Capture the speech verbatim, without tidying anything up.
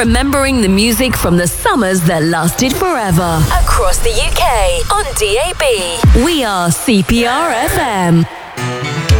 Remembering the music from the summers that lasted forever. Across the U K on D A B. We are C P R F M.